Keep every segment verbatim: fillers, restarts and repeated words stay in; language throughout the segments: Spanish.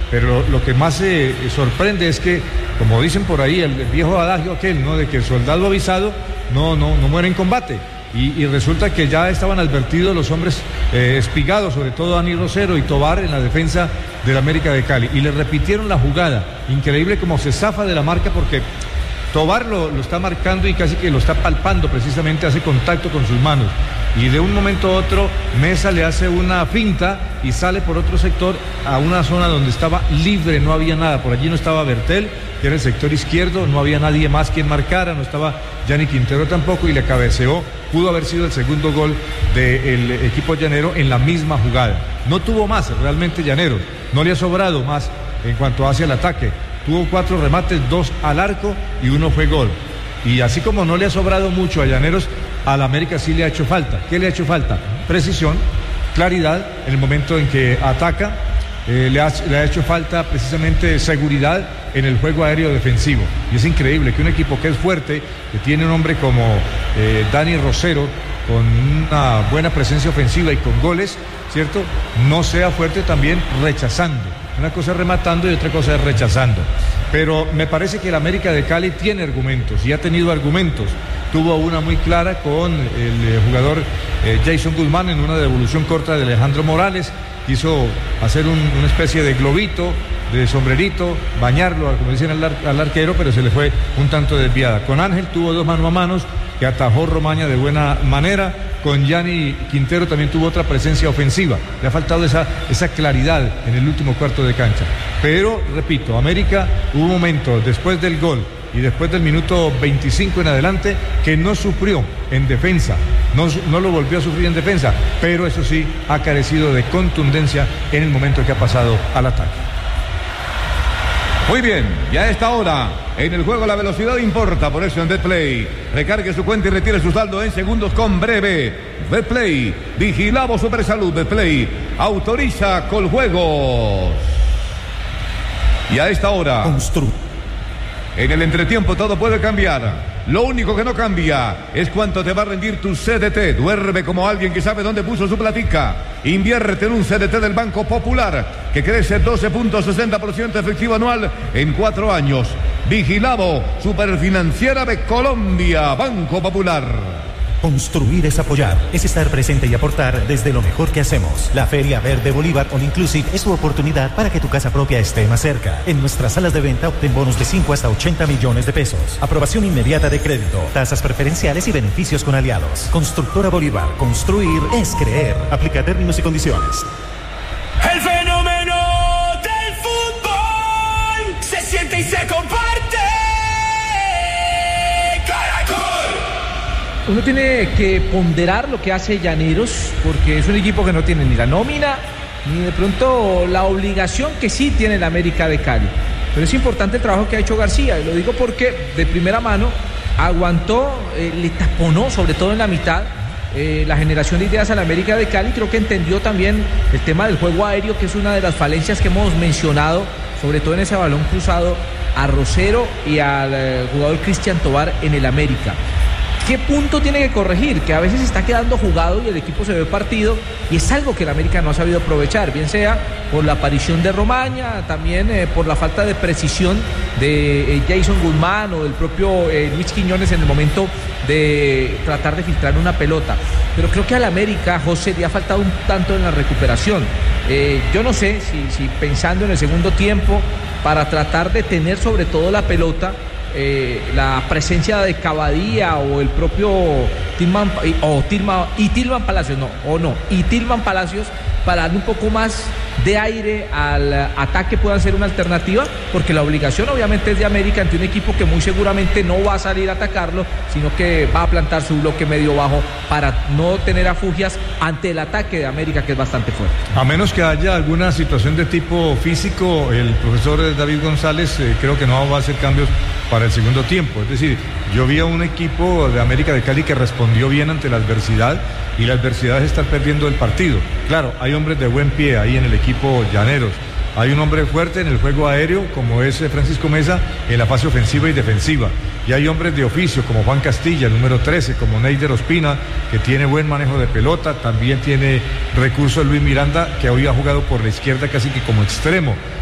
pero lo, lo que más eh, sorprende es que, como dicen por ahí, el, el viejo adagio aquel, ¿no?, de que el soldado avisado no, no, no muere en combate. Y, y resulta que ya estaban advertidos los hombres eh, espigados, sobre todo Dani Rosero y Tobar, en la defensa del América de Cali. Y le repitieron la jugada. Increíble cómo se zafa de la marca, porque Tobar lo, lo está marcando y casi que lo está palpando, precisamente hace contacto con sus manos. Y de un momento a otro, Mesa le hace una finta y sale por otro sector a una zona donde estaba libre, no había nada. Por allí no estaba Bertel, que era el sector izquierdo, no había nadie más quien marcara, no estaba Gianni Quintero tampoco, y le cabeceó. Pudo haber sido el segundo gol del equipo llanero en la misma jugada. No tuvo más realmente Llaneros, no le ha sobrado más en cuanto hacia el ataque. Tuvo cuatro remates, dos al arco y uno fue gol. Y así como no le ha sobrado mucho a Llaneros, al América sí le ha hecho falta. ¿Qué le ha hecho falta? Precisión, claridad en el momento en que ataca. Eh, le, ha, le ha hecho falta precisamente seguridad en el juego aéreo defensivo. Y es increíble que un equipo que es fuerte, que tiene un hombre como eh, Dani Rosero, con una buena presencia ofensiva y con goles, ¿cierto?, no sea fuerte también rechazando. Una cosa es rematando y otra cosa es rechazando. Pero me parece que el América de Cali tiene argumentos y ha tenido argumentos. Tuvo una muy clara con el eh, jugador eh, Jason Guzmán en una devolución corta de Alejandro Morales. Quiso hacer un, una especie de globito, de sombrerito, bañarlo, como dicen al, ar, al arquero, pero se le fue un tanto desviada. Con Ángel tuvo dos mano a manos que atajó Romaña de buena manera. Con Gianni Quintero también tuvo otra presencia ofensiva. Le ha faltado esa, esa claridad en el último cuarto de cancha. Pero, repito, América hubo un momento después del gol y después del minuto veinticinco en adelante que no sufrió en defensa, no, no lo volvió a sufrir en defensa, pero eso sí, ha carecido de contundencia en el momento que ha pasado al ataque. Muy bien, ya a esta hora, en el juego la velocidad importa, por eso en Betplay, recargue su cuenta y retire su saldo en segundos con Breve. Betplay, vigilado Supersalud. Betplay, autoriza Coljuegos. Y a esta hora, Constru. En el entretiempo todo puede cambiar. Lo único que no cambia es cuánto te va a rendir tu C D T. Duerme como alguien que sabe dónde puso su platica. Invierte en un C D T del Banco Popular que crece doce punto sesenta por ciento efectivo anual en cuatro años. Vigilado Superfinanciera de Colombia. Banco Popular. Construir es apoyar, es estar presente y aportar desde lo mejor que hacemos. La Feria Verde Bolívar All Inclusive es tu oportunidad para que tu casa propia esté más cerca. En nuestras salas de venta obtén bonos de cinco hasta ochenta millones de pesos. Aprobación inmediata de crédito, tasas preferenciales y beneficios con aliados. Constructora Bolívar, construir es creer. Aplica términos y condiciones. El fenómeno del fútbol se siente y se comparte. Uno tiene que ponderar lo que hace Llaneros, porque es un equipo que no tiene ni la nómina, ni de pronto la obligación que sí tiene el América de Cali. Pero es importante el trabajo que ha hecho García, y lo digo porque de primera mano aguantó, eh, le taponó, sobre todo en la mitad, eh, la generación de ideas al América de Cali. Creo que entendió también el tema del juego aéreo, que es una de las falencias que hemos mencionado, sobre todo en ese balón cruzado a Rosero y al eh, jugador Cristian Tobar en el América. ¿Qué punto tiene que corregir? Que a veces está quedando jugado y el equipo se ve partido, y es algo que el América no ha sabido aprovechar, bien sea por la aparición de Romaña, también eh, por la falta de precisión de eh, Jason Guzmán o del propio eh, Luis Quiñones en el momento de tratar de filtrar una pelota. Pero creo que al América, José, le ha faltado un tanto en la recuperación. Eh, yo no sé si, si pensando en el segundo tiempo, para tratar de tener sobre todo la pelota, Eh, la presencia de Cavadía o el propio Tilman o Tilman y Tilman Palacios, no, o no, y Tilman Palacios, para darle un poco más de aire al ataque, pueda ser una alternativa, porque la obligación obviamente es de América ante un equipo que muy seguramente no va a salir a atacarlo, sino que va a plantar su bloque medio bajo para no tener afugias ante el ataque de América, que es bastante fuerte. A menos que haya alguna situación de tipo físico, el profesor David González eh, creo que no va a hacer cambios para el segundo tiempo. Es decir, yo vi a un equipo de América de Cali que respondió bien ante la adversidad, y la adversidad es estar perdiendo el partido. Claro, hay hombres de buen pie ahí en el equipo Llaneros. Hay un hombre fuerte en el juego aéreo, como es Francisco Mesa, en la fase ofensiva y defensiva. Y hay hombres de oficio, como Juan Castilla, el número trece, como Neider Ospina, que tiene buen manejo de pelota. También tiene recursos Luis Miranda, que hoy ha jugado por la izquierda casi que como extremo.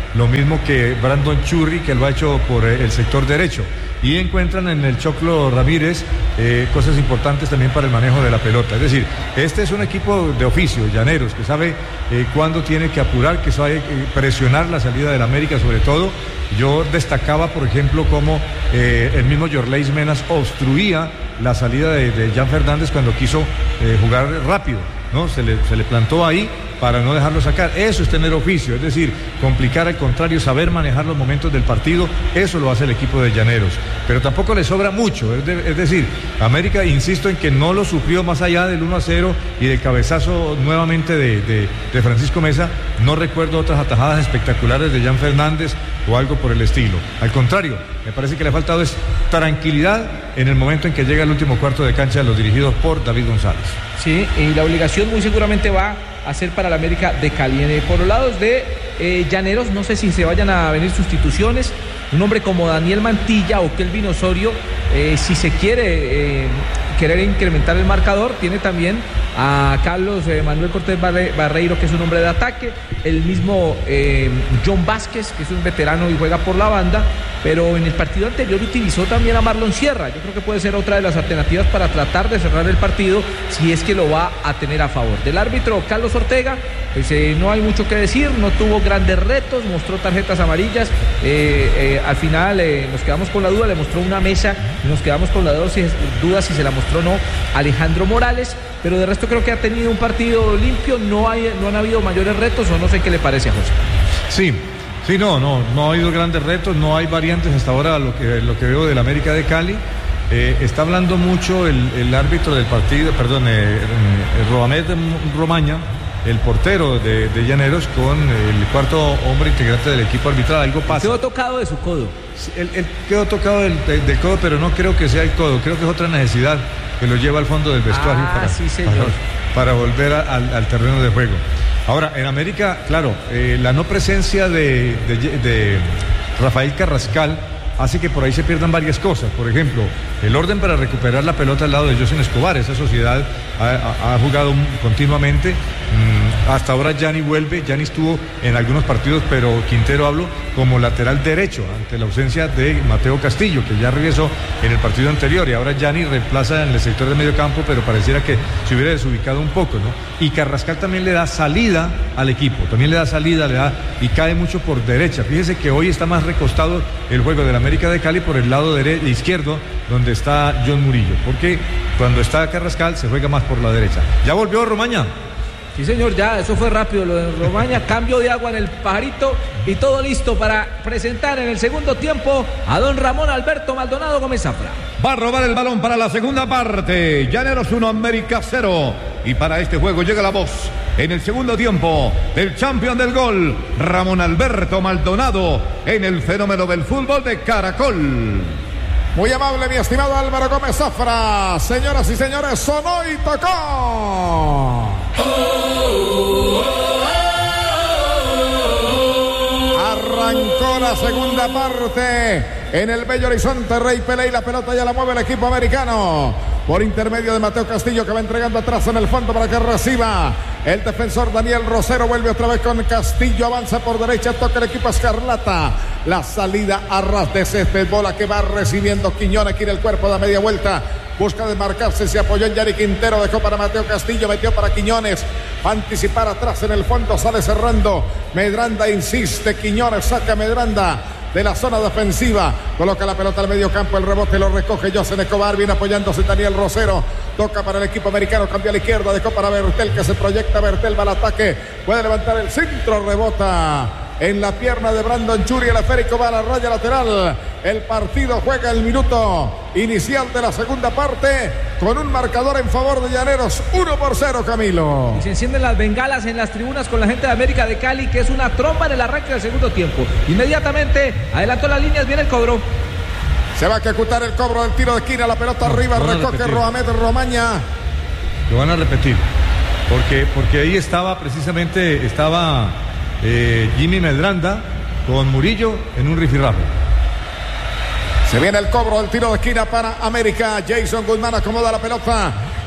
lo mismo que Brandon Churri, que lo ha hecho por el sector derecho. Y encuentran en el Choclo Ramírez eh, cosas importantes también para el manejo de la pelota. Es decir, este es un equipo de oficio, Llaneros, que sabe eh, cuándo tiene que apurar, que sabe eh, presionar la salida del América sobre todo. Yo destacaba, por ejemplo, cómo eh, el mismo Yorleis Menas obstruía la salida de, de Jan Fernández cuando quiso eh, jugar rápido, ¿no? Se le, se le plantó ahí para no dejarlo sacar. Eso es tener oficio, es decir, complicar al contrario, saber manejar los momentos del partido. Eso lo hace el equipo de Llaneros, pero tampoco le sobra mucho. Es, de, es decir, América, insisto en que no lo sufrió más allá del uno a cero y del cabezazo nuevamente de, de, de Francisco Mesa. No recuerdo otras atajadas espectaculares de Jan Fernández o algo por el estilo. Al contrario, me parece que le ha faltado es tranquilidad en el momento en que llega el último cuarto de cancha de los dirigidos por David González. Sí, y la obligación muy seguramente va a ser para la América de Cali. Por los lados de eh, Llaneros, no sé si se vayan a venir sustituciones. Un hombre como Daniel Mantilla o Kelvin Osorio, eh, si se quiere eh, querer incrementar el marcador, tiene también a Carlos eh, Manuel Cortés Barre, Barreiro, que es un hombre de ataque, el mismo eh, John Vázquez, que es un veterano y juega por la banda, pero en el partido anterior utilizó también a Marlon Sierra. Yo creo que puede ser otra de las alternativas para tratar de cerrar el partido, si es que lo va a tener a favor. Del árbitro Carlos Ortega, pues eh, no hay mucho que decir, no tuvo grandes retos, mostró tarjetas amarillas, eh, eh, al final eh, nos quedamos con la duda, le mostró una mesa, y nos quedamos con la duda si, duda si se la mostró o no Alejandro Morales, pero de resto creo que ha tenido un partido limpio, no, hay, no han habido mayores retos, o no sé qué le parece a José. Sí, sí, no, no, no ha habido grandes retos, no hay variantes hasta ahora lo que, lo que veo del América de Cali. Eh, está hablando mucho el, el árbitro del partido, perdón, eh, eh, Roamed Romaña, el portero de, de Llaneros, con el cuarto hombre integrante del equipo arbitral. Algo pasa. Quedó tocado de su codo. Él, él quedó tocado del, del, del codo, pero no creo que sea el codo, creo que es otra necesidad que lo lleva al fondo del vestuario ah, para, sí, señor. para, para volver a, al, al terreno de juego. Ahora, en América, claro, eh, la no presencia de, de, de Rafael Carrascal hace que por ahí se pierdan varias cosas. Por ejemplo, el orden para recuperar la pelota al lado de José Escobar. Esa sociedad ha, ha, ha jugado continuamente. Mm, hasta ahora Gianni vuelve. Gianni estuvo en algunos partidos, pero Quintero hablo como lateral derecho ante la ausencia de Mateo Castillo, que ya regresó en el partido anterior. Y ahora Gianni reemplaza en el sector de medio campo, pero pareciera que se hubiera desubicado un poco, ¿no? Y Carrascal también le da salida al equipo. También le da salida, le da y cae mucho por derecha. Fíjese que hoy está más recostado el juego de la América de Cali por el lado derecho, izquierdo, donde está John Murillo, porque cuando está Carrascal se juega más por la derecha. ¿Ya volvió Romaña? Sí, señor, ya, eso fue rápido lo de Romaña, cambio de agua en el pajarito y todo listo para presentar en el segundo tiempo a don Ramón Alberto Maldonado Gómez Zafra. Va a robar el balón para la segunda parte. Llaneros uno, América cero. Y para este juego llega la voz en el segundo tiempo del campeón del gol, Ramón Alberto Maldonado, en el fenómeno del fútbol de Caracol. Muy amable, mi estimado Álvaro Gómez Zafra. Señoras y señores, sonó y tocó. Oh, oh, oh. Arrancó la segunda parte en el Bello Horizonte. Rey Pelé, y la pelota ya la mueve el equipo americano por intermedio de Mateo Castillo, que va entregando atrás en el fondo para que reciba el defensor Daniel Rosero. Vuelve otra vez con Castillo, avanza por derecha, toca el equipo escarlata. La salida a ras de césped, bola que va recibiendo Quiñones, quiere el cuerpo, da media vuelta, busca desmarcarse, se apoyó en Yari Quintero, dejó para Mateo Castillo, metió para Quiñones, va a anticipar atrás en el fondo, sale cerrando, Medranda insiste, Quiñones saca a Medranda de la zona defensiva, coloca la pelota al medio campo, el rebote lo recoge José Escobar, viene apoyándose Daniel Rosero, toca para el equipo americano, cambia a la izquierda, dejó para Bertel, que se proyecta, Bertel va al ataque, puede levantar el centro, rebota en la pierna de Brandon Churri, el esférico va a la raya lateral. El partido juega el minuto inicial de la segunda parte con un marcador en favor de Llaneros, uno por cero, Camilo. Y se encienden las bengalas en las tribunas con la gente de América de Cali, que es una tromba en el arranque del segundo tiempo. Inmediatamente adelantó las líneas, viene el cobro. Se va a ejecutar el cobro del tiro de esquina, la pelota no, arriba, recoge Roamed Romaña. Lo van a repetir, porque, porque ahí estaba precisamente, estaba eh, Jimmy Medranda con Murillo en un rifirrafe. Se viene el cobro del tiro de esquina para América. Jason Guzmán acomoda la pelota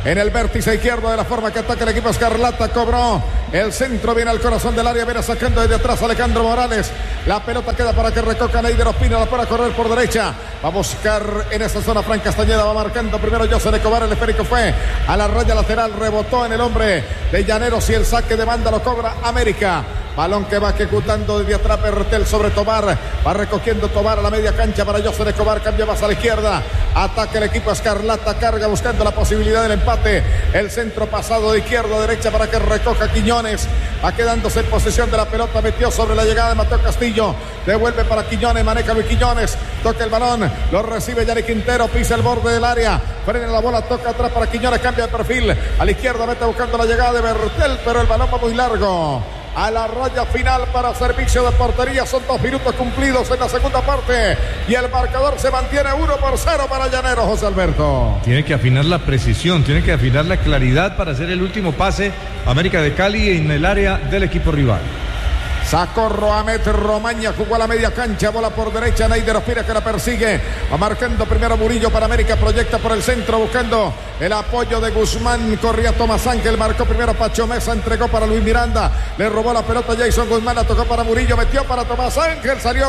en el vértice izquierdo de la forma que ataca el equipo escarlata. Cobró el centro, viene al corazón del área, viene sacando desde atrás Alejandro Morales. La pelota queda para que recoja Neider Ospina, la para correr por derecha. Va a buscar en esa zona Fran Castañeda, va marcando primero José Escobar, el esférico fue a la raya lateral, rebotó en el hombre de Llaneros y el saque de banda lo cobra América. Balón que va ejecutando desde atrás Bertel sobre Tobar. Va recogiendo Tobar a la media cancha para José Escobar. Cambia más a la izquierda. Ataca el equipo escarlata. Carga buscando la posibilidad del empate. El centro pasado de izquierda a derecha para que recoja Quiñones. Va quedándose en posesión de la pelota. Metió sobre la llegada de Mateo Castillo. Devuelve para Quiñones. Maneja Luis Quiñones. Toca el balón. Lo recibe Yannick Quintero. Pisa el borde del área. Frena la bola. Toca atrás para Quiñones. Cambia de perfil. A la izquierda mete buscando la llegada de Bertel. Pero el balón va muy largo. A la raya final para servicio de portería. Son dos minutos cumplidos en la segunda parte. Y el marcador se mantiene uno por cero para Llaneros, José Alberto. Tiene que afinar la precisión, tiene que afinar la claridad para hacer el último pase. América de Cali en el área del equipo rival. Sacó Roamet Romaña, jugó a la media cancha, bola por derecha, Neider Ospina que la persigue, va marcando primero Murillo para América, proyecta por el centro buscando el apoyo de Guzmán, corría Tomás Ángel, marcó primero Pacho Mesa, entregó para Luis Miranda, le robó la pelota Jason Guzmán, la tocó para Murillo, metió para Tomás Ángel, salió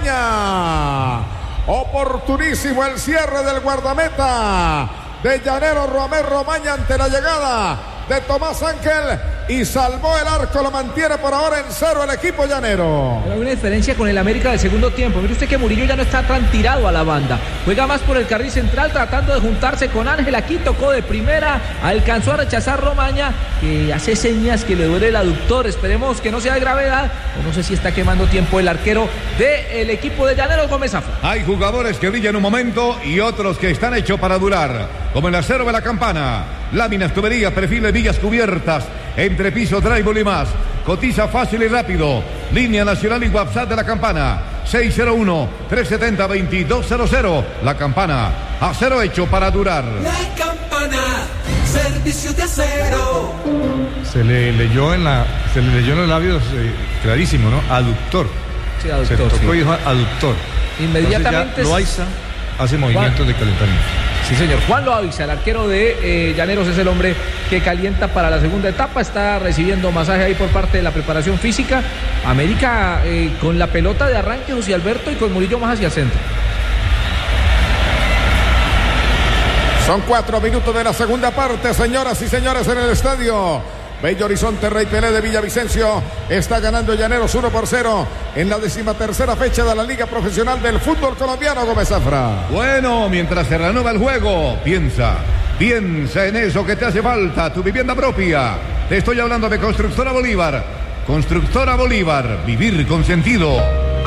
Romaña, oportunísimo el cierre del guardameta de Llanero, Roamet Romaña ante la llegada de Tomás Ángel y salvó el arco, lo mantiene por ahora en cero el equipo llanero. Hay una diferencia con el América del segundo tiempo. Mire usted que Murillo ya no está tan tirado a la banda, juega más por el carril central tratando de juntarse con Ángel. Aquí tocó de primera, alcanzó a rechazar Romaña, que hace señas que le duele el aductor. Esperemos que no sea de gravedad, o no sé si está quemando tiempo el arquero del equipo de Llaneros, Gómez Zafra. Hay jugadores que brillan un momento y otros que están hechos para durar, como el acero de la Campana, láminas, tuberías, perfiles, villas cubiertas, entrepiso, drywall y más. Cotiza fácil y rápido. Línea nacional y WhatsApp de la Campana, seis cero uno, tres siete cero, dos dos cero cero. La Campana, acero hecho para durar. La Campana, servicio de acero. Se le leyó en la, se le leyó en los labios eh, clarísimo, ¿no? Aductor. Sí, aductor, se tocó sí. y dijo aductor. Inmediatamente Loaiza hace movimientos de calentamiento. Sí, señor. Juan Loaiza, el arquero de eh, Llaneros, es el hombre que calienta para la segunda etapa. Está recibiendo masaje ahí por parte de la preparación física. América eh, con la pelota de arranque, José Alberto, y con Murillo más hacia el centro. Son cuatro minutos de la segunda parte, señoras y señores, en el estadio Bello Horizonte. Rey Pelé de Villavicencio está ganando Llaneros uno por cero en la decimatercera fecha de la Liga Profesional del Fútbol Colombiano, Gómez Zafra. Bueno, mientras se reanuda el juego, piensa, piensa en eso que te hace falta, tu vivienda propia. Te estoy hablando de Constructora Bolívar. Constructora Bolívar, vivir con sentido.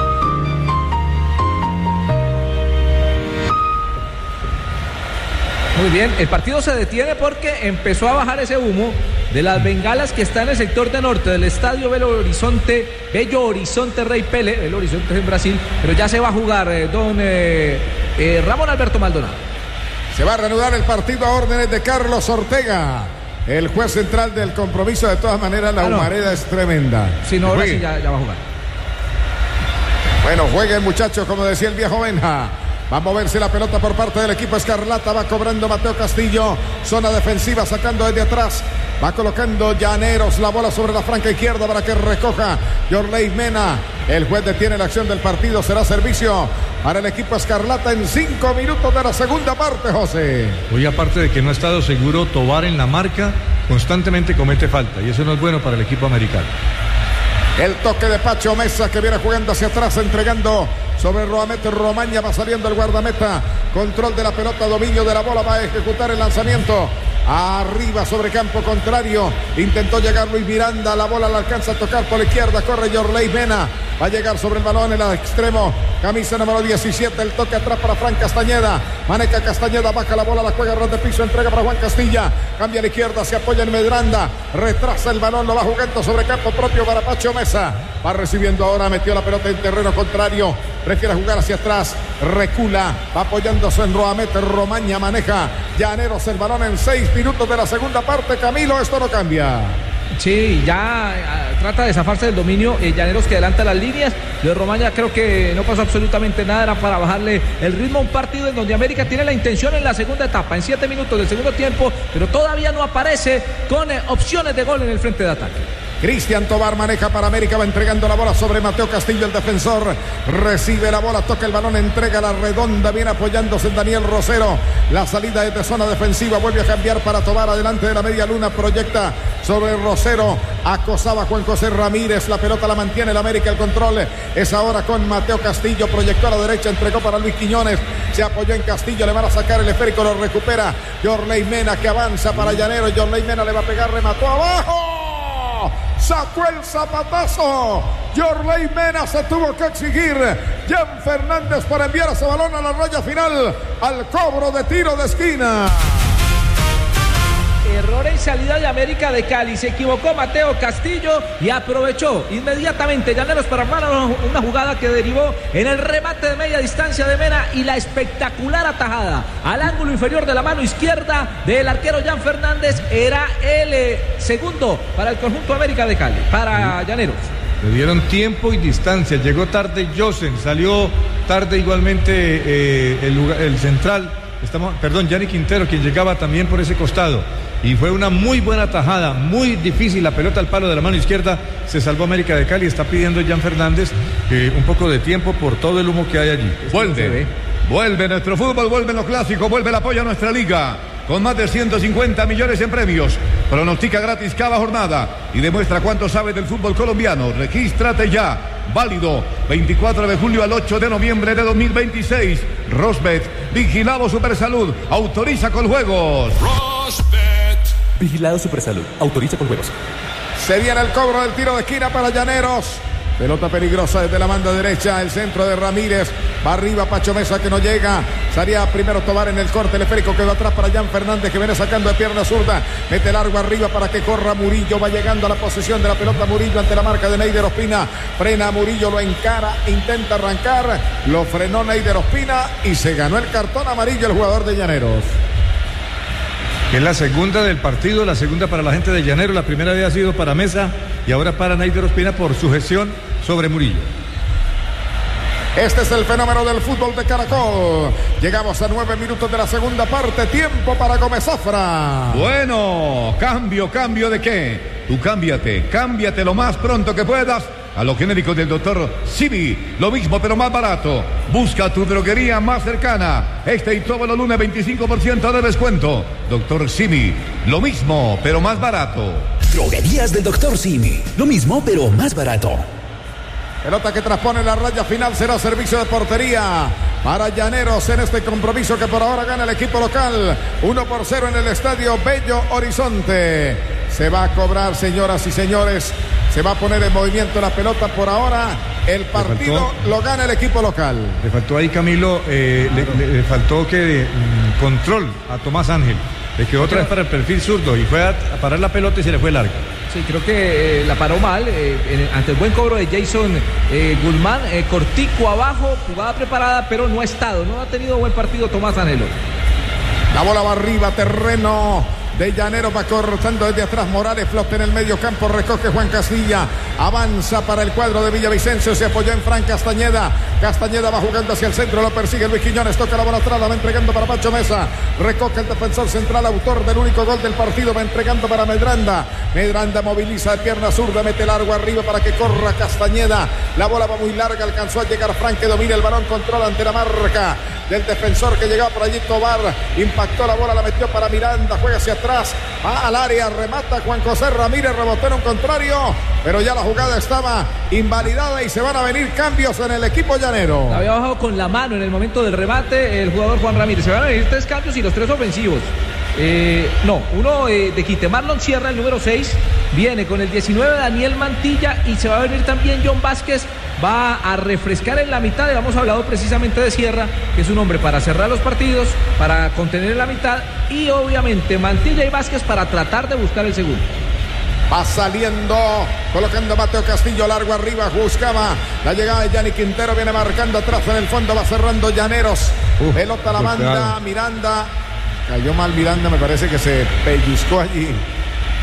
Muy bien, el partido se detiene porque empezó a bajar ese humo de las bengalas que está en el sector de norte del estadio Belo Horizonte, Bello Horizonte Rey Pelé. Belo Horizonte es en Brasil, pero ya se va a jugar eh, don eh, eh, Ramón Alberto Maldonado. Se va a reanudar el partido a órdenes de Carlos Ortega, el juez central del compromiso. De todas maneras, la ah, no. humareda es tremenda. Si no, ahora sí ya, ya va a jugar. Bueno, jueguen muchachos, como decía el viejo Benja. Va a moverse la pelota por parte del equipo escarlata. Va cobrando Mateo Castillo. Zona defensiva sacando desde atrás. Va colocando Llaneros la bola sobre la franca izquierda para que recoja Yorley Mena. El juez detiene la acción del partido. Será servicio para el equipo escarlata en cinco minutos de la segunda parte, José. Hoy, aparte de que no ha estado seguro Tobar en la marca, constantemente comete falta. Y eso no es bueno para el equipo americano. El toque de Pacho Mesa que viene jugando hacia atrás, entregando sobre Roamet Romaña. Va saliendo el guardameta. Control de la pelota, dominio de la bola. Va a ejecutar el lanzamiento. Arriba sobre campo contrario. Intentó llegar Luis Miranda. La bola la alcanza a tocar por la izquierda. Corre Yorley Mena. Va a llegar sobre el balón en el extremo. Camisa número diecisiete. El toque atrás para Fran Castañeda. Maneca Castañeda. Baja la bola. La juega ras de piso. Entrega para Juan Castilla. Cambia a la izquierda. Se apoya en Medranda. Retrasa el balón. Lo va jugando sobre campo propio para Pacho Mesa. Va recibiendo ahora. Metió la pelota en terreno contrario. Prefiere jugar hacia atrás. Recula. Va apoyándose en Roamet Romaña. Maneja Llaneros el balón en seis minutos de la segunda parte. Camilo, esto no cambia. Sí, ya a, trata de zafarse del dominio. eh, Llaneros que adelanta las líneas. De Romaña creo que no pasó absolutamente nada, era para bajarle el ritmo a un partido en donde América tiene la intención en la segunda etapa, en siete minutos del segundo tiempo, pero todavía no aparece con eh, opciones de gol en el frente de ataque. Cristian Tobar maneja para América, va entregando la bola sobre Mateo Castillo, el defensor. Recibe la bola, toca el balón, entrega la redonda, viene apoyándose en Daniel Rosero. La salida es de zona defensiva, vuelve a cambiar para Tobar, adelante de la media luna, proyecta sobre Rosero. Acosaba Juan José Ramírez, la pelota la mantiene el América, el control es ahora con Mateo Castillo, proyectó a la derecha, entregó para Luis Quiñones, se apoyó en Castillo, le van a sacar el esférico, lo recupera Yorley Mena, que avanza para Llanero. Yorley Mena le va a pegar, remató abajo. Sacó el zapatazo. Yorley Mena se tuvo que exigir. Jan Fernández para enviar ese balón a la raya final, al cobro de tiro de esquina. Error en salida de América de Cali. Se equivocó Mateo Castillo y aprovechó inmediatamente Llaneros para armar una jugada que derivó en el remate de media distancia de Mena y la espectacular atajada al ángulo inferior de la mano izquierda del arquero Jan Fernández. Era el eh, segundo para el conjunto América de Cali, para sí. Llaneros. Le dieron tiempo y distancia. Llegó tarde Josen, salió tarde igualmente eh, el, el central. Estamos, perdón, Yanni Quintero, quien llegaba también por ese costado. Y fue una muy buena tajada, muy difícil, la pelota al palo de la mano izquierda, se salvó América de Cali, está pidiendo Jan Fernández eh, un poco de tiempo por todo el humo que hay allí. Vuelve, vuelve nuestro fútbol, vuelve lo clásico, vuelve el apoyo a nuestra liga, con más de ciento cincuenta millones en premios. Pronostica gratis cada jornada y demuestra cuánto sabe del fútbol colombiano. Regístrate ya, válido veinticuatro de julio al ocho de noviembre de dos mil veintiséis. Rosbet, vigilado Supersalud, autoriza con juegos. Rosbet. Vigilado Supersalud. Autoriza con juegos. Se viene el cobro del tiro de esquina para Llaneros. Pelota peligrosa desde la banda derecha. El centro de Ramírez. Va arriba Pacho Mesa, que no llega. Salía primero Tobar en el corte. El esférico quedó atrás para Jan Fernández, que viene sacando de pierna zurda. Mete largo arriba para que corra Murillo. Va llegando a la posesión de la pelota Murillo ante la marca de Neider Ospina. Frena Murillo, lo encara, intenta arrancar. Lo frenó Neider Ospina y se ganó el cartón amarillo el jugador de Llaneros. Es la segunda del partido, la segunda para la gente de Llanero, la primera había sido para Mesa y ahora para Neider Ospina por su gestión sobre Murillo. Este es el fenómeno del fútbol de Caracol. Llegamos a nueve minutos de la segunda parte, tiempo para Gómez Zafra. Bueno, cambio, cambio de qué. Tú cámbiate, cámbiate lo más pronto que puedas a los genéricos del doctor Simi, lo mismo pero más barato. Busca tu droguería más cercana. Este y todos los lunes veinticinco por ciento de descuento. doctor Simi, lo mismo pero más barato. Droguerías del doctor Simi, lo mismo pero más barato. Pelota que transpone la raya final, será servicio de portería para Llaneros en este compromiso que por ahora gana el equipo local. uno por cero en el estadio Bello Horizonte. Se va a cobrar, señoras y señores. Se va a poner en movimiento la pelota por ahora. El partido faltó, lo gana el equipo local. Le faltó ahí, Camilo, eh, le, le, le faltó que mm, control a Tomás Ángel. Le quedó otra vez para el perfil zurdo y fue a, a parar la pelota y se le fue larga. Sí, creo que eh, la paró mal eh, en, ante el buen cobro de Jason eh, Guzmán, eh, cortico abajo, jugada preparada, pero no ha estado, no ha tenido buen partido Tomás Anhelo. La bola va arriba, terreno de Llanero, va cortando desde atrás Morales, flota en el medio campo, recoge Juan Castilla, avanza para el cuadro de Villavicencio, se apoyó en Fran Castañeda, Castañeda va jugando hacia el centro, lo persigue Luis Quiñones, toca la bola atrás, la va entregando para Pacho Mesa, recoge el defensor central, autor del único gol del partido, va entregando para Medranda, Medranda moviliza de pierna zurda, mete largo arriba para que corra Castañeda, la bola va muy larga, alcanzó a llegar Fran, que domina el balón, controla ante la marca del defensor que llegaba por allí, Tobar, impactó la bola, la metió para Miranda, juega hacia atrás, va al área, remata Juan José Ramírez, rebotó en un contrario, pero ya la jugada estaba invalidada y se van a venir cambios en el equipo llanero. La había bajado con la mano en el momento del remate el jugador Juan Ramírez. Se van a venir tres cambios y los tres ofensivos. Eh, no, uno eh, de quite. Marlon Sierra, el número seis, viene con el diecinueve Daniel Mantilla y se va a venir también John Vázquez. Va a refrescar en la mitad, y hemos hablado precisamente de Sierra, que es un hombre para cerrar los partidos, para contener en la mitad, y obviamente Mantilla y Vázquez para tratar de buscar el segundo. Va saliendo, colocando Mateo Castillo largo arriba, buscaba la llegada de Yanni Quintero, viene marcando atrás en el fondo, va cerrando Llaneros, uh, pelota la banda, Miranda, cayó mal Miranda, me parece que se pellizcó allí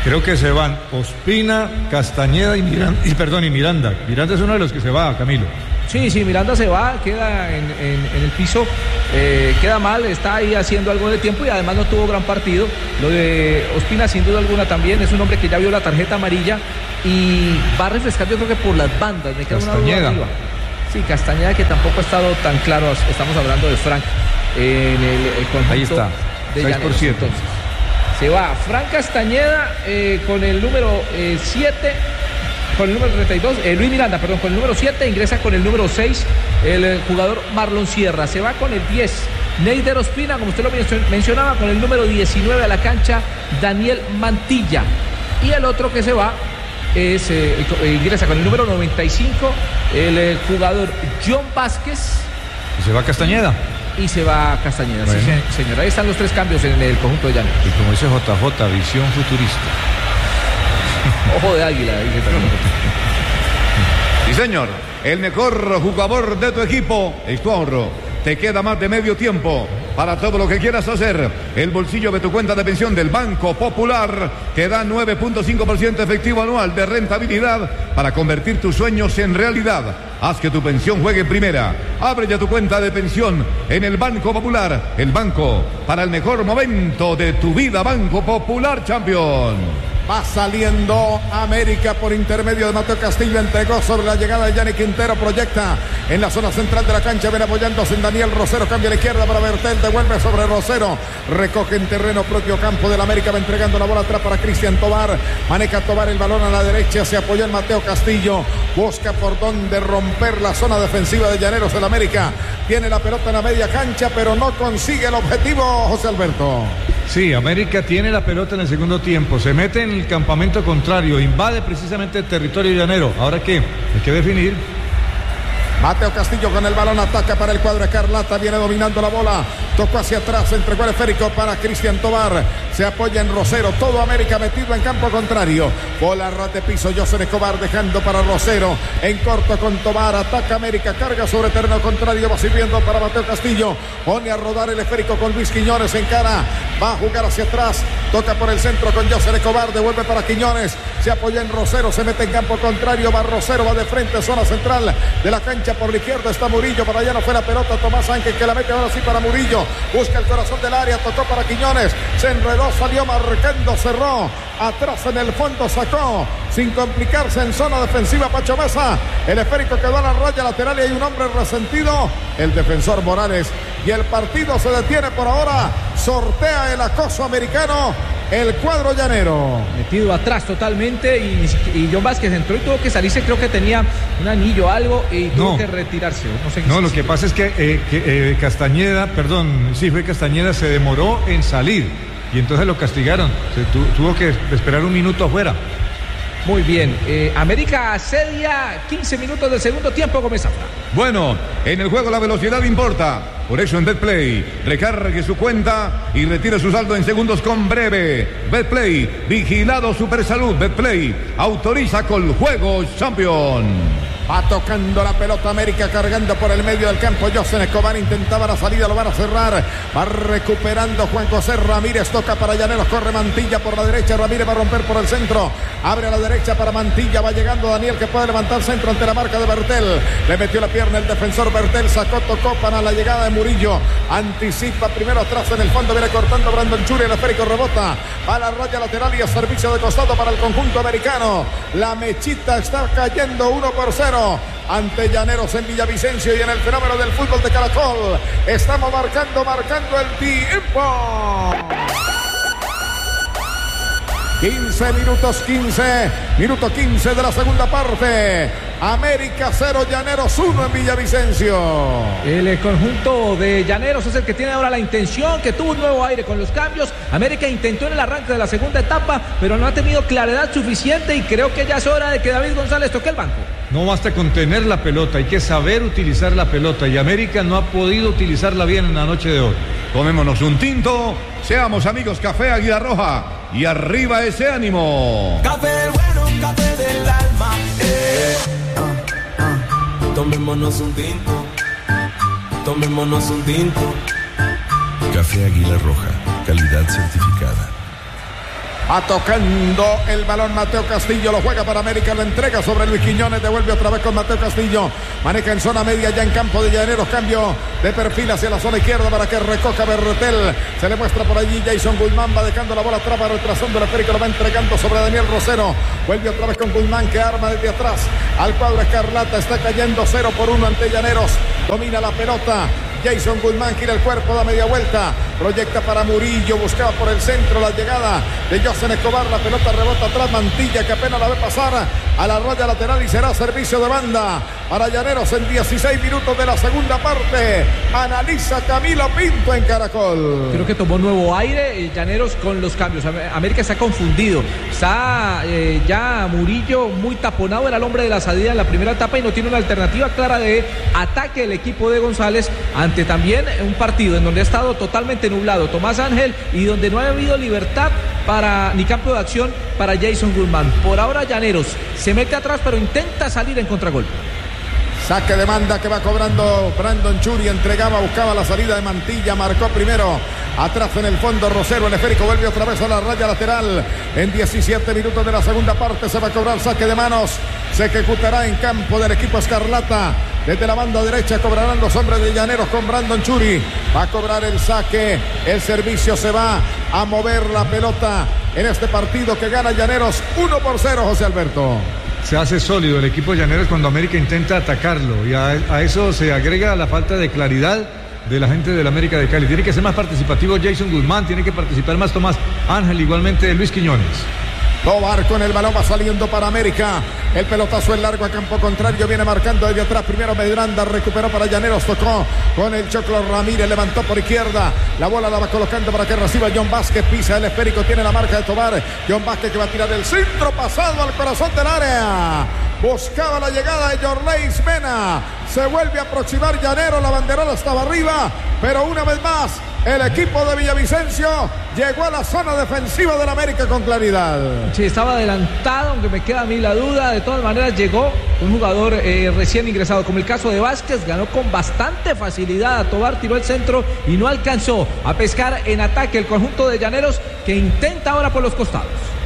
Creo que se van Ospina, Castañeda y Miranda, y perdón, y Miranda. Miranda es uno de los que se va, Camilo. Sí, sí, Miranda se va, queda en, en, en el piso, eh, queda mal, está ahí haciendo algo de tiempo y además no tuvo gran partido. Lo de Ospina sin duda alguna también, es un hombre que ya vio la tarjeta amarilla y va a refrescar yo creo que por las bandas, me queda una duda arriba. Sí, Castañeda que tampoco ha estado tan claro, estamos hablando de Frank en el, el conjunto. Ahí está, de seis por siete. Entonces, se va Frank Castañeda eh, con el número siete. Eh, con el número treinta y dos, eh, Luis Miranda, perdón, con el número siete, ingresa con el número seis, el, el jugador Marlon Sierra, se va con el diez, Neider Ospina, como usted lo mencionaba, con el número diecinueve a la cancha, Daniel Mantilla, y el otro que se va es, eh, ingresa con el número noventa y cinco, el eh, jugador John Vázquez. Y se va Castañeda. Y se va Castañeda, bueno. Sí, señor, ahí están los tres cambios en el conjunto de Llaneros. Y como dice J J, visión futurista. Ojo de águila, dice también. Sí, señor. El mejor jugador de tu equipo es tu ahorro. Te queda más de medio tiempo para todo lo que quieras hacer. El bolsillo de tu cuenta de pensión del Banco Popular te da nueve punto cinco por ciento efectivo anual de rentabilidad para convertir tus sueños en realidad. Haz que tu pensión juegue en primera. Abre ya tu cuenta de pensión en el Banco Popular. El banco para el mejor momento de tu vida. Banco Popular Champion. Va saliendo América por intermedio de Mateo Castillo. Entregó sobre la llegada de Yanni Quintero. Proyecta en la zona central de la cancha. Ven apoyándose en Daniel Rosero. Cambia a la izquierda para Bertel. Devuelve sobre Rosero. Recoge en terreno propio campo del América. Va entregando la bola atrás para Cristian Tobar. Maneja Tobar el balón a la derecha. Se apoyó en Mateo Castillo. Busca por donde romper la zona defensiva de Llaneros del América. Tiene la pelota en la media cancha, pero no consigue el objetivo, José Alberto. Sí, América tiene la pelota en el segundo tiempo, se mete en el campamento contrario, invade precisamente el territorio llanero. ¿Ahora qué? Hay que definir. Mateo Castillo con el balón, ataca para el cuadro escarlata, viene dominando la bola, tocó hacia atrás, entregó el esférico para Cristian Tobar, se apoya en Rosero, todo América metido en campo contrario, bola ras de piso, José Escobar dejando para Rosero, en corto con Tobar, ataca América, carga sobre terreno contrario, va sirviendo para Mateo Castillo, pone a rodar el esférico con Luis Quiñones en cara, va a jugar hacia atrás, toca por el centro con José Escobar, devuelve para Quiñones, se apoya en Rosero, se mete en campo contrario, va Rosero, va de frente, zona central de la cancha. Por la izquierda está Murillo, para allá no fue la pelota, Tomás Ángel que la mete ahora sí para Murillo, busca el corazón del área, tocó para Quiñones, se enredó, salió marcando, cerró, atrás en el fondo sacó, sin complicarse en zona defensiva Pacho Mesa, el esférico quedó a la raya lateral y hay un hombre resentido, el defensor Morales, y el partido se detiene por ahora, sortea el acoso americano, el cuadro llanero. Metido atrás totalmente y, y John Vázquez entró y tuvo que salirse, creo que tenía un anillo o algo y tuvo no. que retirarse. No, sé no si lo si que si pasa es que, eh, que eh, Castañeda, perdón, sí fue Castañeda, se demoró en salir y entonces lo castigaron, se tu, tuvo que esperar un minuto afuera. Muy bien, eh, América asedia quince minutos del segundo tiempo, Gómez Zafra. Bueno, en el juego la velocidad importa. Por eso en BetPlay, recargue su cuenta y retire su saldo en segundos con Breve. BetPlay, vigilado Supersalud. BetPlay, autoriza con Juegos Champion. Va tocando la pelota América, cargando por el medio del campo. José Escobar intentaba la salida, lo van a cerrar. Va recuperando Juan José Ramírez, toca para Llaneros, corre Mantilla por la derecha. Ramírez va a romper por el centro, abre a la derecha para Mantilla, va llegando Daniel que puede levantar centro ante la marca de Bertel. Le metió la pierna el defensor Bertel, sacó, tocó para la llegada de Murillo. Anticipa primero atrás en el fondo, viene cortando Brandon Churi, el esférico rebota a la raya lateral y a servicio de costado para el conjunto americano. La mechita está cayendo uno por cero ante Llaneros en Villavicencio y en el fenómeno del fútbol de Caracol. Estamos marcando, marcando el tiempo. quince minutos, quince, minuto quince de la segunda parte. América cero, Llaneros uno en Villavicencio. El conjunto de Llaneros es el que tiene ahora la intención, que tuvo un nuevo aire con los cambios. América intentó en el arranque de la segunda etapa, pero no ha tenido claridad suficiente y creo que ya es hora de que David González toque el banco. No basta con tener la pelota, hay que saber utilizar la pelota y América no ha podido utilizarla bien en la noche de hoy. Tomémonos un tinto, seamos amigos Café Águila Roja y arriba ese ánimo. Café bueno, café del alma. Eh. Uh, uh. Tomémonos un tinto, tomémonos un tinto. Café Águila Roja, calidad certificada. Va tocando el balón Mateo Castillo, lo juega para América, lo entrega sobre Luis Quiñones, devuelve otra vez con Mateo Castillo, maneja en zona media ya en campo de Llaneros, cambio de perfil hacia la zona izquierda para que recoja Bertel, se le muestra por allí Jason Guzmán, va dejando la bola atrás, va retrasando el esférico, lo va entregando sobre Daniel Rosero, vuelve otra vez con Guzmán que arma desde atrás al cuadro escarlata, está cayendo cero por uno ante Llaneros, domina la pelota. Jason Guzmán gira el cuerpo, da media vuelta, proyecta para Murillo, buscaba por el centro la llegada de José Escobar, la pelota rebota atrás, Mantilla que apenas la ve pasar a la raya lateral y será servicio de banda para Llaneros en dieciséis minutos de la segunda parte. Analiza Camilo Pinto en Caracol. Creo que tomó nuevo aire Llaneros con los cambios. América está confundido, está eh, ya Murillo muy taponado, era el hombre de la salida en la primera etapa y no tiene una alternativa clara de ataque el equipo de González ante también un partido en donde ha estado totalmente nublado Tomás Ángel y donde no ha habido libertad para ni campo de acción para Jason Guzmán. Por ahora Llaneros se mete atrás pero intenta salir en contragolpe. Saque de banda que va cobrando Brandon Churi, entregaba, buscaba la salida de Mantilla, marcó primero, atrás en el fondo Rosero, el esférico vuelve otra vez a la raya lateral, en diecisiete minutos de la segunda parte se va a cobrar saque de manos, se ejecutará en campo del equipo escarlata, desde la banda derecha cobrarán los hombres de Llaneros con Brandon Churi, va a cobrar el saque, el servicio, se va a mover la pelota en este partido que gana Llaneros uno por cero, José Alberto. Se hace sólido el equipo de Llaneros cuando América intenta atacarlo y a, a eso se agrega la falta de claridad de la gente del América de Cali. Tiene que ser más participativo Jason Guzmán, tiene que participar más Tomás Ángel, igualmente Luis Quiñones. Tobar con el balón va saliendo para América. El pelotazo en largo a campo contrario. Viene marcando desde atrás. Primero Medranda. Recuperó para Llaneros. Tocó con el Choclo Ramírez. Levantó por izquierda. La bola la va colocando para que reciba John Vázquez. Pisa el esférico. Tiene la marca de Tobar. John Vázquez que va a tirar el centro pasado al corazón del área. Buscaba la llegada de Yorleis Mena. Se vuelve a aproximar Llaneros. La banderola estaba arriba. Pero una vez más, el equipo de Villavicencio llegó a la zona defensiva del América con claridad. Sí, estaba adelantado, aunque me queda a mí la duda. De todas maneras, llegó un jugador eh, recién ingresado, como el caso de Vázquez. Ganó con bastante facilidad a Tobar, tiró el centro y no alcanzó a pescar en ataque el conjunto de Llaneros, que intenta ahora por los costados.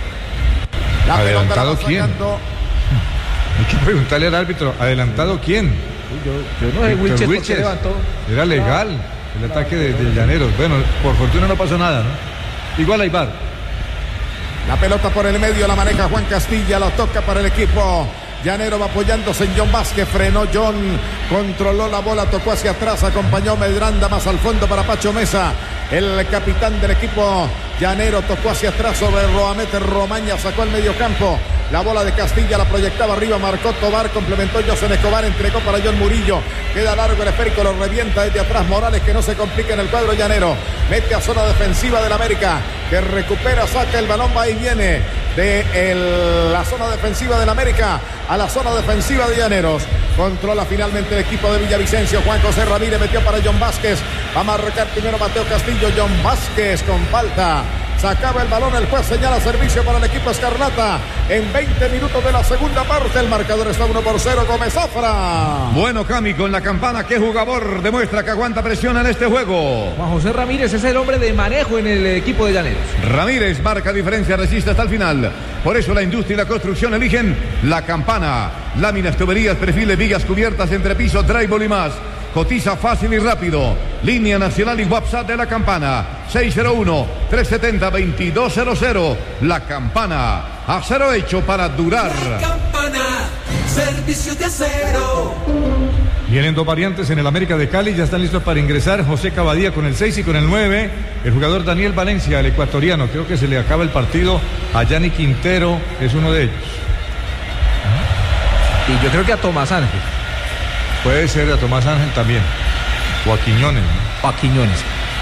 La ¿Adelantado quién? Sacando... Hay que preguntarle al árbitro, ¿adelantado quién? Yo, yo no sé, Wilches, ¿por qué levantó? Era legal el ataque de, de Llaneros. Bueno, por fortuna no pasó nada, ¿no? Igual hay V A R. La pelota por el medio la maneja Juan Castilla, la toca para el equipo Llanero, va apoyándose en John Vázquez, frenó John, controló la bola, tocó hacia atrás, acompañó Medranda más al fondo para Pacho Mesa, el capitán del equipo Llanero, tocó hacia atrás sobre Roamete Romaña, sacó al medio campo, la bola de Castilla la proyectaba arriba, marcó Tobar, complementó José Escobar, entregó para John Murillo, queda largo el esférico, lo revienta desde atrás Morales, que no se complica en el cuadro Llanero, mete a zona defensiva del América, que recupera, saca el balón, va y viene de el, la zona defensiva del América a la zona defensiva de Llaneros. Controla finalmente el equipo de Villavicencio. Juan José Ramírez metió para John Vázquez. Va a marcar primero Mateo Castillo. John Vázquez con falta. Sacaba el balón, el juez señala servicio para el equipo escarlata. En veinte minutos de la segunda parte, el marcador está uno por cero. Gómez Zafra. Bueno, Cami, con la campana, ¿qué jugador demuestra que aguanta presión en este juego? Juan José Ramírez es el hombre de manejo en el equipo de Llaneros. Ramírez marca diferencia, resiste hasta el final. Por eso la industria y la construcción eligen la campana. Láminas, tuberías, perfiles, vigas cubiertas, entrepiso, drywall y más. Cotiza fácil y rápido. Línea nacional y WhatsApp de la campana. seis cero uno, tres siete cero, dos dos cero cero. La campana. Acero hecho para durar. La campana. Servicio de acero. Vienen dos variantes en el América de Cali. Ya están listos para ingresar José Cavadía con el seis y con el nueve. El jugador Daniel Valencia, el ecuatoriano. Creo que se le acaba el partido a Yanni Quintero. Es uno de ellos. Y yo creo que a Tomás Ángel. Puede ser a Tomás Ángel también. O a Quiñones, ¿no? O a Quiñones.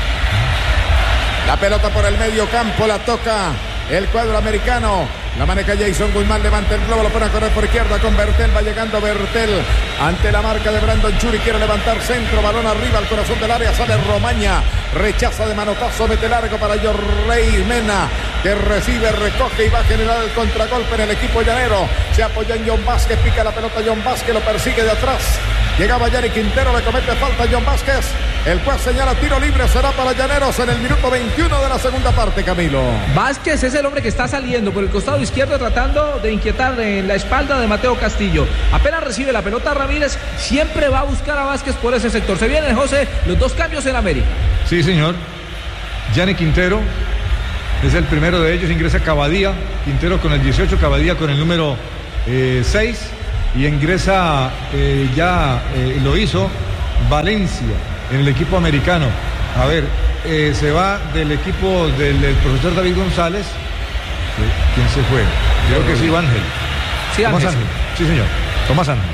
La pelota por el medio campo, la toca el cuadro americano. La maneja Jason Guzmán, levanta el globo, lo pone a correr por izquierda con Bertel. Va llegando Bertel ante la marca de Brandon Churi. Quiere levantar centro, balón arriba al corazón del área. Sale Romaña, rechaza de manotazo, mete largo para Yorley Mena, que recibe, recoge y va a generar el contragolpe en el equipo llanero. Se apoya en John Vázquez, pica la pelota John Vázquez, lo persigue de atrás. Llegaba Yanni Quintero, le comete falta a John Vázquez. El juez señala tiro libre, será para Llaneros en el minuto veintiuno de la segunda parte, Camilo. Vázquez es el hombre que está saliendo por el costado izquierdo tratando de inquietar en la espalda de Mateo Castillo. Apenas recibe la pelota Ramírez, siempre va a buscar a Vázquez por ese sector. Se vienen, José, los dos cambios en América. Sí, señor. Yanni Quintero es el primero de ellos, ingresa Cavadía. Quintero con el dieciocho, Cavadía con el número eh, seis. Y ingresa, eh, ya eh, lo hizo, Valencia en el equipo americano. A ver, eh, se va del equipo del, del profesor David González. ¿Quién se fue? Creo que sí, Ángel. Sí, Tomás Ángel. Ángel. Sí, señor. Tomás Ángel.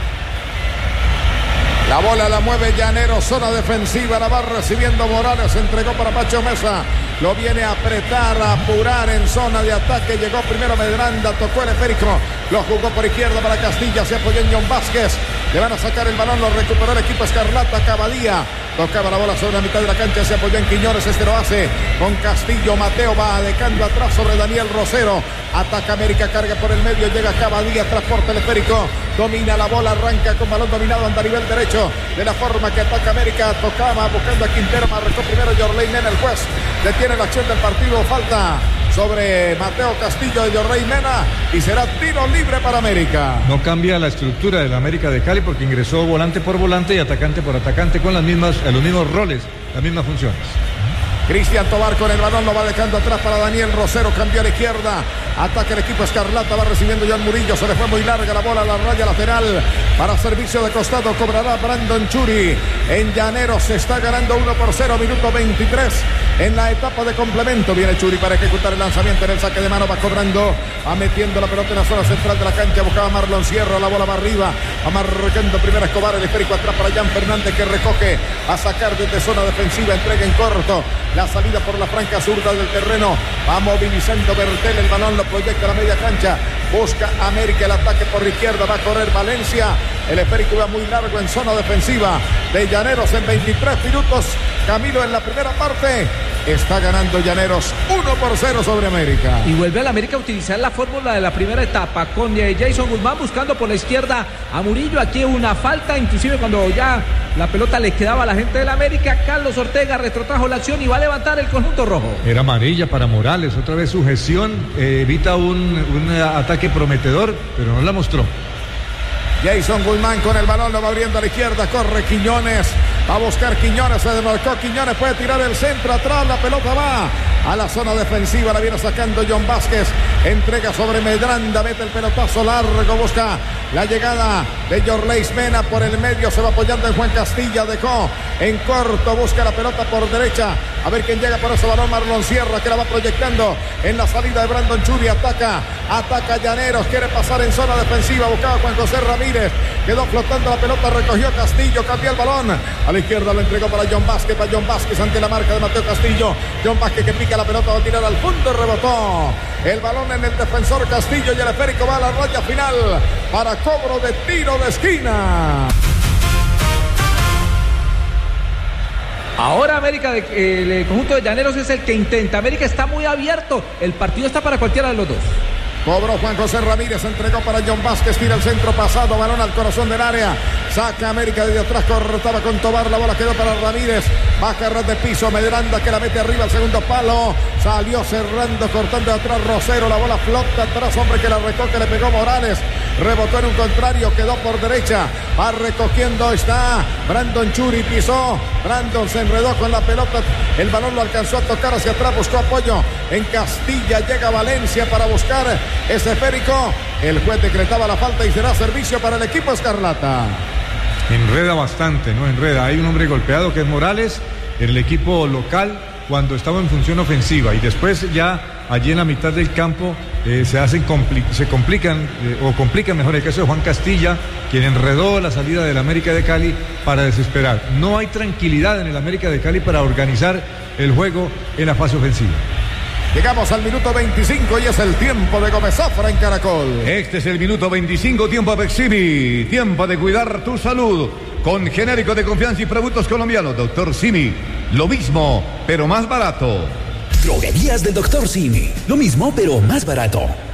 La bola la mueve Llaneros, zona defensiva, la va recibiendo Morales, entregó para Pacho Mesa, lo viene a apretar, a apurar en zona de ataque, llegó primero Medranda, tocó el esférico, lo jugó por izquierda para Castilla, se apoyó en John Vázquez, le van a sacar el balón, lo recuperó el equipo Escarlata, Cavadía, tocaba la bola sobre la mitad de la cancha, se apoyó en Quiñones, este lo hace con Castillo, Mateo va adecando atrás sobre Daniel Rosero, ataca América, carga por el medio, llega Cavadía, transporta el esférico, domina la bola, arranca con balón dominado anda a nivel derecho, de la forma que ataca América, tocaba buscando a Quintero, marcó primero Yorley Mena, el juez detiene la acción del partido, falta sobre Mateo Castillo de Yorley Mena y será tiro libre para América. No cambia la estructura de la América de Cali porque ingresó volante por volante y atacante por atacante con las mismas, los mismos roles, las mismas funciones. Cristian Tobar con el balón, lo va dejando atrás para Daniel Rosero, cambió a la izquierda, ataca el equipo Escarlata, va recibiendo John Murillo, se le fue muy larga la bola a la raya lateral, para servicio de costado cobrará Brandon Churi, en Llaneros se está ganando uno por cero, minuto veintitrés, en la etapa de complemento, viene Churi para ejecutar el lanzamiento en el saque de mano, va cobrando, va metiendo la pelota en la zona central de la cancha, buscaba Marlon Sierra, la bola va arriba, va marcando primero Escobar, el esférico atrás para Jan Fernández que recoge, a sacar desde zona defensiva, entrega en corto, la salida por la franca zurda del terreno, va movilizando Bertel, el balón lo proyecta a la media cancha, busca América el ataque por la izquierda, va a correr Valencia, el esférico va muy largo en zona defensiva de Llaneros en veintitrés minutos, Camilo en la primera parte, está ganando Llaneros uno por cero sobre América. Y vuelve a la América a utilizar la fórmula de la primera etapa con Jason Guzmán buscando por la izquierda a Murillo, aquí una falta, inclusive cuando ya la pelota le quedaba a la gente de la América, Carlos Ortega retrotrajo la acción y va a levantar el conjunto rojo. Era amarilla para Morales, otra vez sujeción, eh, evita un, un ataque prometedor, pero no la mostró. Jason Guzmán con el balón, lo va abriendo a la izquierda, corre Quiñones, va a buscar Quiñones, se desmarcó Quiñones, puede tirar el centro atrás, la pelota va a la zona defensiva, la viene sacando John Vázquez, entrega sobre Medranda, mete el pelotazo largo, busca la llegada de Yorley Mena por el medio, se va apoyando en Juan Castilla, dejó en corto, busca la pelota por derecha, a ver quién llega por ese balón, Marlon Sierra que la va proyectando en la salida de Brandon Churi, ataca, ataca Llaneros, quiere pasar en zona defensiva, buscaba Juan José Ramírez, quedó flotando la pelota, recogió Castillo, cambió el balón, a la izquierda lo entregó para John Vázquez, para John Vázquez ante la marca de Mateo Castillo, John Vázquez que pica la pelota, va a tirar al fondo, rebotó el balón en el defensor Castillo y el esférico va a la raya final para cobro de tiro de esquina. Ahora América, de, eh, el conjunto de Llaneros es el que intenta. América está muy abierto. El partido está para cualquiera de los dos. Cobró Juan José Ramírez, entregó para John Vázquez, tira el centro pasado, balón al corazón del área, saca América desde atrás, cortaba con Tobar, la bola quedó para Ramírez, baja ras de piso, Medranda que la mete arriba al segundo palo, salió cerrando, cortando de atrás Rosero, la bola flota atrás, hombre que la recoge, le pegó Morales, rebotó en un contrario, quedó por derecha, va recogiendo, está Brandon Churi, pisó, Brandon se enredó con la pelota, el balón lo alcanzó a tocar hacia atrás, buscó apoyo en Castilla, llega Valencia para buscar ese esférico, el juez decretaba la falta y será servicio para el equipo Escarlata. Enreda bastante, ¿no? Enreda. Hay un hombre golpeado que es Morales, en el equipo local, cuando estaba en función ofensiva. Y después ya allí en la mitad del campo eh, se hacen compli se complican, eh, o complican mejor el caso de Juan Castilla, quien enredó la salida del América de Cali para desesperar. No hay tranquilidad en el América de Cali para organizar el juego en la fase ofensiva. Llegamos al minuto veinticinco y es el tiempo de Gómez Zafra en Caracol. Este es el minuto veinticinco, tiempo Peximi, tiempo de cuidar tu salud con genérico de confianza y productos colombianos. Doctor Simi, lo mismo, pero más barato. Droguerías del Doctor Simi, lo mismo, pero más barato.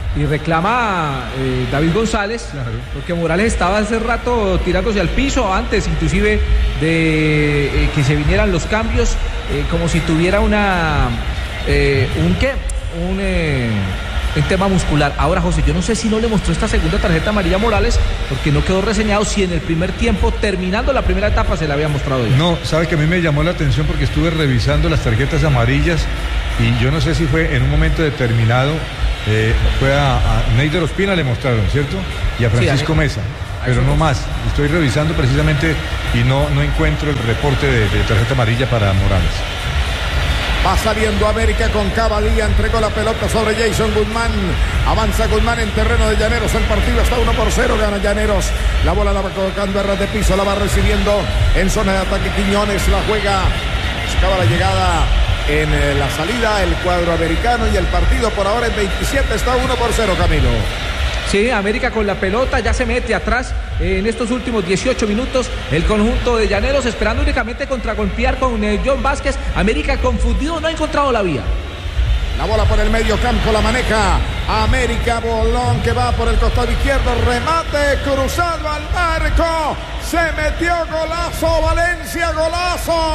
Y reclama eh, David González, claro, porque Morales estaba hace rato tirándose al piso, antes inclusive de eh, que se vinieran los cambios, eh, como si tuviera una eh, un qué, un, eh, un tema muscular. Ahora, José, yo no sé si no le mostró esta segunda tarjeta amarilla a Morales, porque no quedó reseñado si en el primer tiempo, terminando la primera etapa, se le había mostrado ya. No, sabe que a mí me llamó la atención porque estuve revisando las tarjetas amarillas y yo no sé si fue en un momento determinado. Eh, fue a, a Neider Ospina le mostraron, ¿cierto? Y a Francisco sí, a Mesa, pero no más. Estoy revisando precisamente y no, no encuentro el reporte de, de tarjeta amarilla para Morales. Va saliendo América con Cavadía, entregó la pelota sobre Jason Guzmán. Avanza Guzmán en terreno de Llaneros. El partido está uno por cero, gana Llaneros. La bola la va colocando a ras de piso, la va recibiendo en zona de ataque Quiñones. La juega, buscaba la llegada en eh, la salida, el cuadro americano, y el partido por ahora en veintisiete está uno por cero, Camilo. Sí, América con la pelota ya se mete atrás eh, en estos últimos dieciocho minutos. El conjunto de Llaneros esperando únicamente contragolpear con eh, John Vázquez. América confundido, no ha encontrado la vía. La bola por el medio campo la maneja América. Bolón que va por el costado izquierdo. Remate cruzado al marco. Se metió, golazo Valencia, golazo.